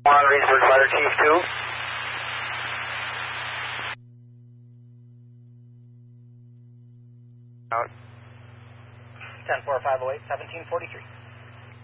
On Research Fire Chief 2. Out. 10-4-508, 1743.